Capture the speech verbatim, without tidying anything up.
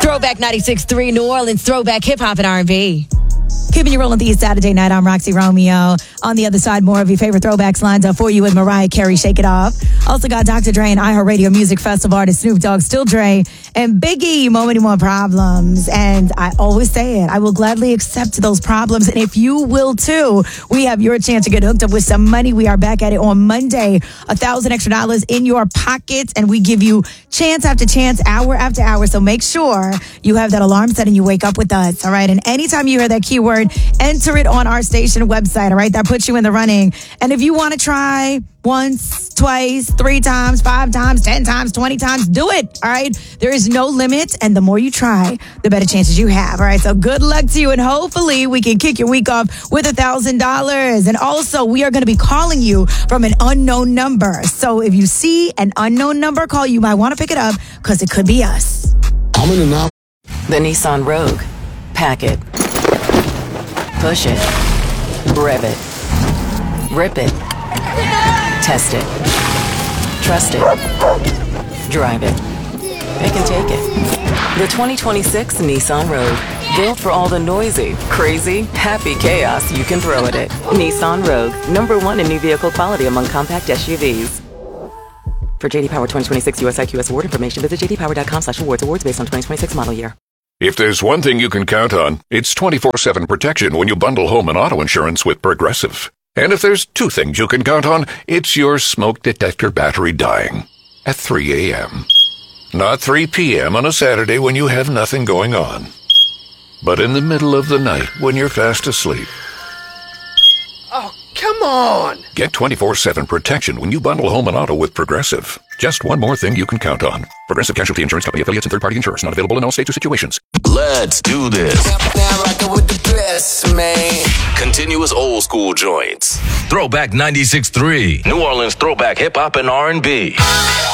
Throwback ninety-six point three, New Orleans, throwback hip-hop and R and B. Keeping you rolling through Saturday night. I'm Roxy Romeo. On the other side, more of your favorite throwbacks lined up for you with Mariah Carey, Shake It Off. Also got Doctor Dre and iHeartRadio Music Festival artist Snoop Dogg, Still Dre, and Biggie, Mo Many More Problems. And I always say it, I will gladly accept those problems. And if you will too, we have your chance to get hooked up with some money. We are back at it on Monday. A thousand extra dollars in your pockets. And we give you chance after chance, hour after hour. So make sure you have that alarm set and you wake up with us. All right. And anytime you hear that keyword, enter it on our station website. All right. That puts you in the running. And if you want to try once, twice, three times, five times, ten times, twenty times, do it. All right. There is no limit. And the more you try, the better chances you have. All right. So good luck to you. And hopefully we can kick your week off with a thousand dollars. And also we are going to be calling you from an unknown number. So if you see an unknown number call, you might want to pick it up because it could be us. I'm in and out. The Nissan Rogue. Pack it. Push it. Rev it. Rip it. Test it. Trust it. Drive it. Pick and take it. The twenty twenty-six Nissan Rogue. Built for all the noisy, crazy, happy chaos you can throw at it. Nissan Rogue. Number one in new vehicle quality among compact S U Vs. For J D Power twenty twenty-six U S I Q S award information, visit j d power dot com slash awards. Awards based on twenty twenty-six model year. If there's one thing you can count on, it's twenty-four seven protection when you bundle home and auto insurance with Progressive. And if there's two things you can count on, it's your smoke detector battery dying at three a.m. Not three p.m. on a Saturday when you have nothing going on, but in the middle of the night when you're fast asleep. Oh, come on! Get twenty-four seven protection when you bundle home and auto with Progressive. Just one more thing you can count on. Progressive Casualty Insurance Company, affiliates, and third-party insurers. Not available in all states or situations. Let's do this. Now rockin' with the best, man. Continuous old school joints. Throwback ninety-six point three. New Orleans throwback hip hop and R and B.